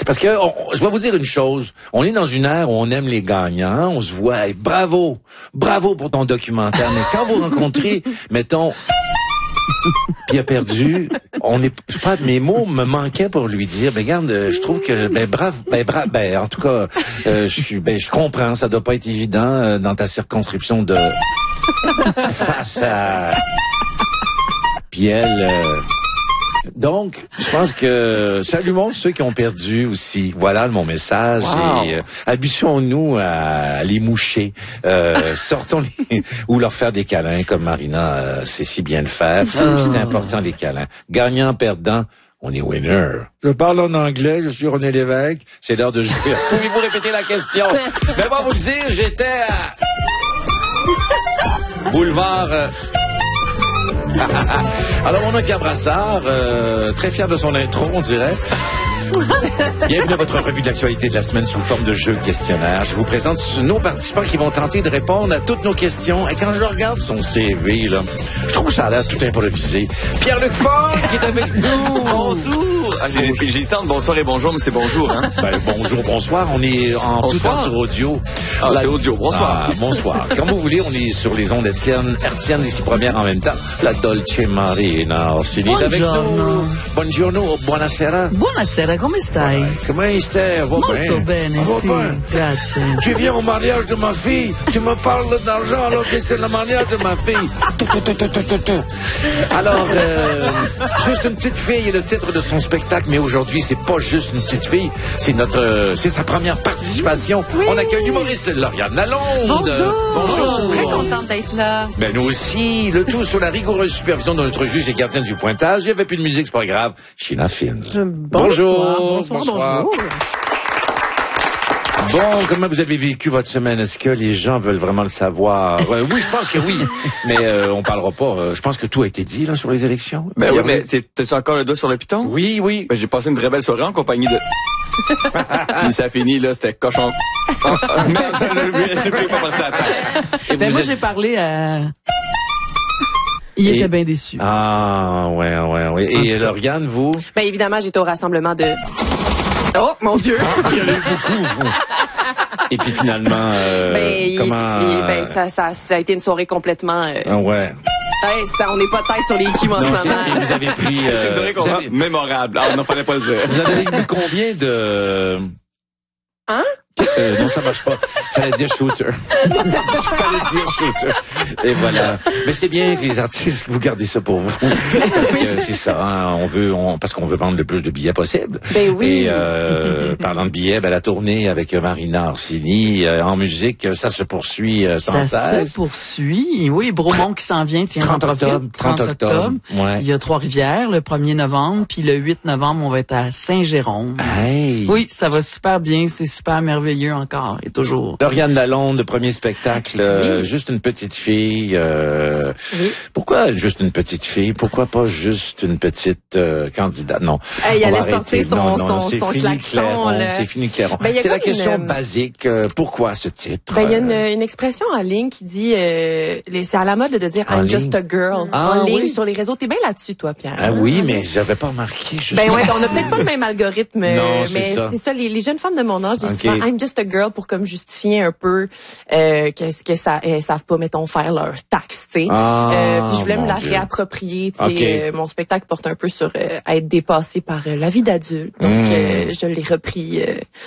Parce que je vais vous dire une chose. On est dans une ère où on aime les gagnants. On se voit, hey, bravo pour ton documentaire. Mais quand vous rencontrez, mettons, puis a perdu, je sais pas, mes mots me manquaient pour lui dire, ben regarde, je trouve que, en tout cas, je comprends, ça doit pas être évident dans ta circonscription de face à. Puis elle. Donc, je pense que saluons ceux qui ont perdu aussi. Voilà mon message. Wow. Et habituons-nous à les moucher. Sortons-les ou leur faire des câlins comme Marina sait si bien le faire. C'est important les câlins. Gagnant, perdant, on est winner. Je parle en anglais, je suis René Lévesque. C'est l'heure de jouer. Pouvez-vous répéter la question? Ben, moi vous le dire, j'étais à Boulevard... Alors, on a Pierre Brassard, très fier de son intro, on dirait. Bienvenue à votre revue de l'actualité de la semaine sous forme de jeu questionnaire. Je vous présente nos participants qui vont tenter de répondre à toutes nos questions. Et quand je regarde son CV, là, je trouve que ça a l'air tout improvisé. Pierre-Luc Fort qui est avec nous. Bonjour. J'ai hésité entre bonsoir et bonjour, mais c'est bonjour, hein? Ben, bonjour, bonsoir. On est en tout temps sur audio. Ah, c'est audio. Bonsoir. Ah, bonsoir. Quand vous voulez, on est sur les ondes hertziennes ici premières en même temps. La Dolce Marina Orsini est avec nous. Buongiorno, buonasera. Buonasera, come stai? Come stai? Molto bene, sì, grazie. Tu viens au mariage de ma fille, tu me parles d'argent alors que c'est le mariage de ma fille. Alors, juste une petite fille est le titre de son spectacle, mais aujourd'hui, c'est pas juste une petite fille, c'est sa première participation. Oui. On accueille l'humoriste Lauriane Lalonde. Bonjour. Je suis très contente d'être là. Ben, nous aussi, le tout sous la rigoureuse supervision de notre juge et gardienne du pointage. Il n'y avait plus de musique, c'est pas grave. Sheena Finn. Bonjour. Bonsoir. Bon, comment vous avez vécu votre semaine? Est-ce que les gens veulent vraiment le savoir? Oui, je pense que oui. Mais on parlera pas. Je pense que tout a été dit là sur les élections. Ben oui, mais t'as-tu encore le doigt sur le piton? Oui. Ben, j'ai passé une très belle soirée en compagnie de... Puis ça finit, là, c'était cochon. Mais je ne pas partir à terre. Ben moi, j'ai parlé à... Il était bien déçu. Ah, ouais. Et Lauriane, vous? Ben évidemment, j'étais au rassemblement de... Oh, mon Dieu! Il y en a eu beaucoup, vous. Et puis finalement, ça a été une soirée complètement... ouais. Hey, on n'est pas tête sur les culs en ce moment. Et vous avez pris... mémorable. Ah, non, fallait pas le dire. Vous avez mis combien de... Hein? Non, ça marche pas. Fallait dire shooter. Fallait dire shooter. Et voilà. Mais c'est bien que les artistes, vous gardez ça pour vous. Parce que c'est ça, hein, parce qu'on veut vendre le plus de billets possible. Ben oui. Et, parlant de billets, ben, la tournée avec Marina Orsini, en musique, ça se poursuit, sans cesse. Ça se poursuit. Oui, Bromont qui s'en vient, tiens, 30 octobre. Ouais. Il y a Trois-Rivières, le 1er novembre, puis le 8 novembre, on va être à Saint-Jérôme. Hey. Oui, ça va super bien, c'est super merveilleux encore et toujours. Lauriane Lalonde, le premier spectacle, oui. Juste une petite fille. Oui. Pourquoi juste une petite fille? Pourquoi pas juste une petite candidate? Non. Il allait sortir son klaxon. C'est fini Clairon. C'est la question basique. Pourquoi ce titre? Il y a une expression en ligne qui dit, c'est à la mode de dire I'm just a girl. En ligne, sur les réseaux. T'es bien là-dessus, toi, Pierre. Ah oui, mais j'avais pas remarqué. On a peut-être pas le même algorithme, mais c'est ça. Les jeunes femmes de mon âge disent souvent I'm just a girl pour comme justifier un peu que ça savent pas, mettons, faire leur taxe, tu sais. Puis je voulais me la réapproprier, tu sais. Mon spectacle porte un peu sur être dépassé par la vie d'adulte. Donc je l'ai repris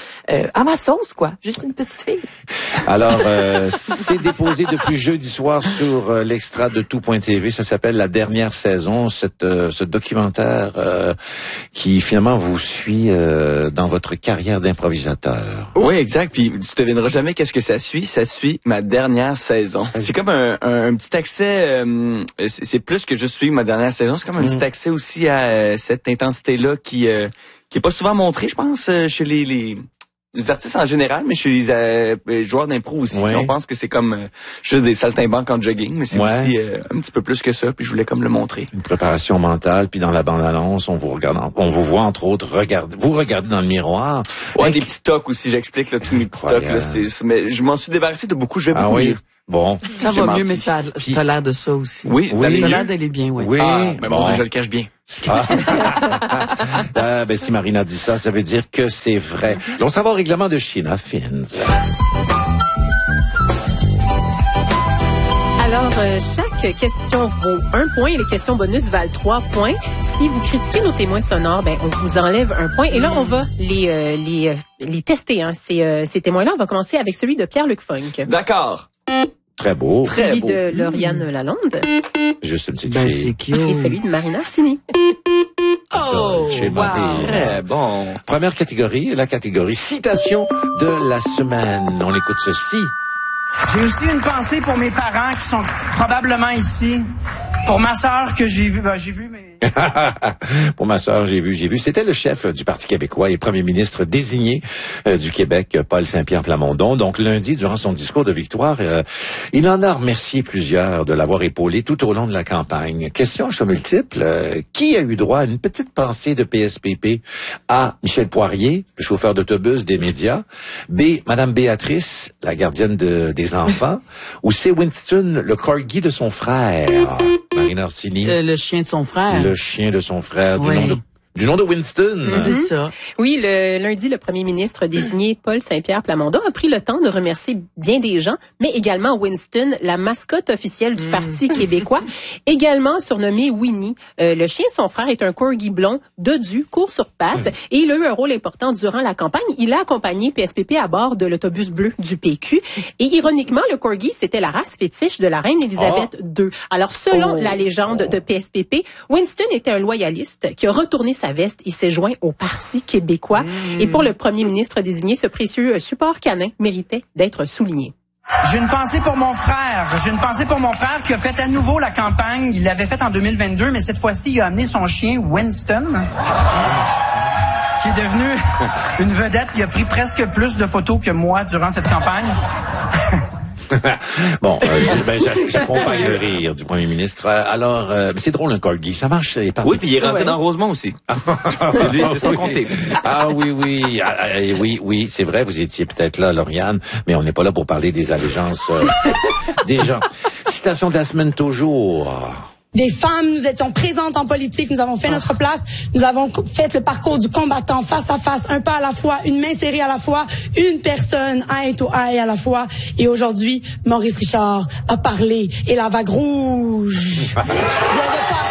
à ma sauce, quoi. Juste une petite fille. Alors c'est déposé depuis jeudi soir sur l'extra de tout.tv. Ça s'appelle La Dernière Saison, ce documentaire qui finalement vous suit dans votre carrière d'improvisateur. Oui, exact. Puis tu devineras jamais qu'est-ce que ça suit. Ça suit ma dernière saison. C'est comme un petit accès. C'est plus que juste suivre ma dernière saison. C'est comme un petit accès aussi à cette intensité-là qui est pas souvent montrée, je pense, chez les artistes en général, mais chez les joueurs d'impro aussi. Ouais. On pense que c'est comme juste des saltimbanques en jogging, mais c'est aussi un petit peu plus que ça. Puis je voulais comme le montrer. Une préparation mentale. Puis dans la bande-annonce, on vous voit entre autres vous regardez dans le miroir. Ouais, des petits tocs aussi. J'explique là, tous mes petits tocs. Là, mais je m'en suis débarrassé de beaucoup. Je vais beaucoup lire. Bon. Ça va mieux, mais ça a l'air de ça aussi. Oui, ça a l'air d'aller bien, oui. Oui, mais bon, je le cache bien. Ben, si Marina dit ça, ça veut dire que c'est vrai. On s'en va au règlement de Sheena Fins. Alors, chaque question vaut 1 point et les questions bonus valent 3 points. Si vous critiquez nos témoins sonores, ben on vous enlève 1 point. Et là, on va les tester. Hein. Ces témoins-là, on va commencer avec celui de Pierre-Luc Funk. D'accord. Très beau. Très beau. Celui de Lauriane Lalonde. Juste une petite Ben, fille. c'est cute. Et celui de Marina Orsini. Oh, wow. Très bon. Première catégorie, la catégorie citation de la semaine. On écoute ceci. J'ai aussi une pensée pour mes parents qui sont probablement ici. Pour ma sœur que j'ai vue, mais... Pour ma sœur, j'ai vu. C'était le chef du Parti québécois et premier ministre désigné du Québec, Paul Saint-Pierre Plamondon. Donc lundi, durant son discours de victoire, il en a remercié plusieurs de l'avoir épaulé tout au long de la campagne. Question à choix multiple. Qui a eu droit à une petite pensée de PSPP? A. Michel Poirier, le chauffeur d'autobus des médias. B. Madame Béatrice, la gardienne des enfants. Ou C. Winston, le corgi de son frère. Marina Orsini. Le chien de son frère. Le chien de son frère, Oui. du nom de Winston. C'est ça. Oui, le lundi, le premier ministre désigné Paul Saint-Pierre Plamondon a pris le temps de remercier bien des gens, mais également Winston, la mascotte officielle du Parti québécois, également surnommé Winnie. Le chien de son frère est un corgi blond, dodu, court sur pattes, et il a eu un rôle important durant la campagne. Il a accompagné PSPP à bord de l'autobus bleu du PQ. Et ironiquement, le corgi, c'était la race fétiche de la reine Élisabeth II. Alors, selon la légende de PSPP, Winston était un loyaliste qui a retourné sa veste et s'est joint au Parti québécois. Et pour le premier ministre désigné, ce précieux support canin méritait d'être souligné. J'ai une pensée pour mon frère. Qui a fait à nouveau la campagne. Il l'avait fait en 2022, mais cette fois-ci, il a amené son chien Winston, qui est devenu une vedette. Il a pris presque plus de photos que moi durant cette campagne. Bon, j'accompagne le rire du premier ministre. Alors, c'est drôle un corgi, ça marche. Oui, puis il est rentré dans Rosemont aussi. C'est lui, c'est son comté. Ah oui, c'est vrai, vous étiez peut-être là, Lauriane, mais on n'est pas là pour parler des allégeances des gens. Citation de la semaine toujours. Des femmes, nous étions présentes en politique, nous avons fait notre place, nous avons fait le parcours du combattant face à face, un pas à la fois, une main serrée à la fois, une personne eye to eye à la fois. Et aujourd'hui, Maurice Richard a parlé et la vague rouge vient de passer.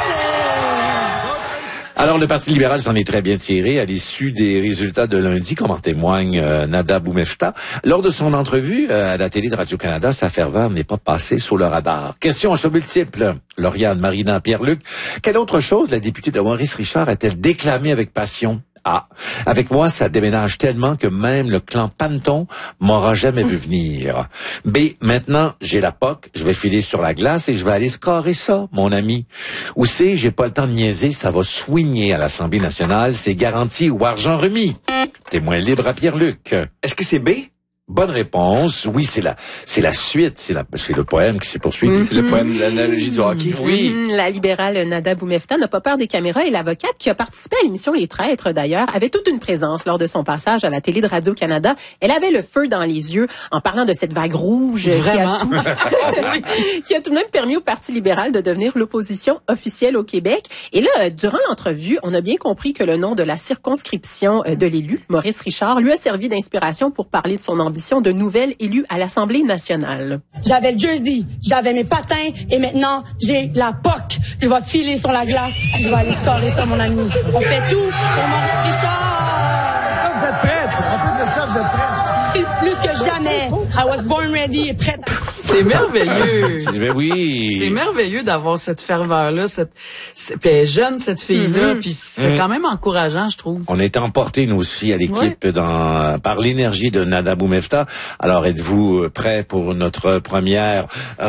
Alors, le Parti libéral s'en est très bien tiré à l'issue des résultats de lundi, comme en témoigne Nada Boumefta. Lors de son entrevue à la télé de Radio-Canada, sa ferveur n'est pas passée sous le radar. Question à choix multiple. Lauriane, Marina, Pierre-Luc. Quelle autre chose la députée de Maurice Richard a-t-elle déclamé avec passion? Ah, avec moi, ça déménage tellement que même le clan Panton m'aura jamais vu venir. B, maintenant, j'ai la POC, je vais filer sur la glace et je vais aller scorer ça, mon ami. Ou C, j'ai pas le temps de niaiser, ça va swinger à l'Assemblée nationale, c'est garanti ou argent remis. Témoin libre à Pierre-Luc. Est-ce que c'est B? Bonne réponse. Oui, c'est la suite. C'est le poème qui s'est poursuivi. C'est le poème de l'analogie du hockey. Oui. La libérale Nada Boumefta n'a pas peur des caméras et l'avocate qui a participé à l'émission Les Traîtres, d'ailleurs, avait toute une présence lors de son passage à la télé de Radio-Canada. Elle avait le feu dans les yeux en parlant de cette vague rouge qui a tout de même permis au Parti libéral de devenir l'opposition officielle au Québec. Et là, durant l'entrevue, on a bien compris que le nom de la circonscription de l'élu, Maurice Richard, lui a servi d'inspiration pour parler de son ambition de nouvelle élue à l'Assemblée nationale. J'avais le jersey, j'avais mes patins et maintenant j'ai la POC. Je vais filer sur la glace, je vais aller scorer ça, mon ami. On fait tout pour Maurice Richard. Vous êtes prête? En plus de ça, vous êtes prête? Plus que jamais. I was born ready et prête. C'est merveilleux. Oui. C'est merveilleux d'avoir cette ferveur-là. Puis elle est jeune, cette fille-là. Puis c'est quand même encourageant, je trouve. On a été emportés, nous aussi, à l'équipe par l'énergie de Nada Boumefta. Alors, êtes-vous prêts pour notre première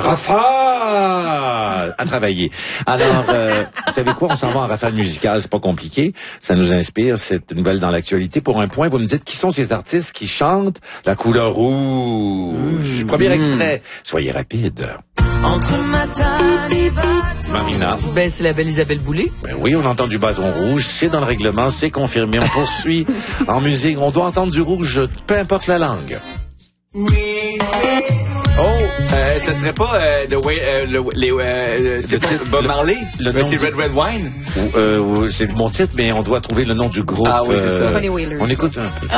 rafale à travailler? Alors, vous savez quoi? On s'en va en rafale musicale. C'est pas compliqué. Ça nous inspire, cette nouvelle dans l'actualité. Pour un point, vous me dites qui sont ces artistes qui chantent la couleur rouge. Premier extrait. Soyez rapide. Entre matin et bâton. Marina. Ben, c'est la belle Isabelle Boulay. Ben oui, on entend du bâton rouge. C'est dans le règlement, c'est confirmé. On poursuit en musique. On doit entendre du rouge, peu importe la langue. Oui, oui, oui. Ça serait pas Bob Marley? C'est Red Red Wine? C'est mon titre, mais on doit trouver le nom du groupe. Ah oui, c'est ça. Les Wailers. On écoute un peu.